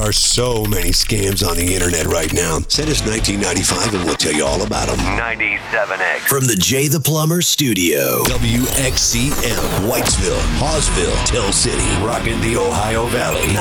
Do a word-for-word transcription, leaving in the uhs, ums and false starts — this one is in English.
are so many scams on the internet right now. Send us nineteen ninety-five and we'll tell you all about them. ninety-seven X. From the Jay the Plumber studio. W X C M, Whitesville, Hawesville, Tell City, rocking the Ohio Valley.